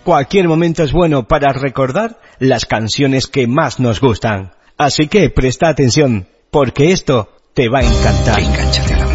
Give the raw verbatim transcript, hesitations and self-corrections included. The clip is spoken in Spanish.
cualquier momento es bueno para recordar las canciones que más nos gustan. Así que presta atención, porque esto te va a encantar. Engánchate a la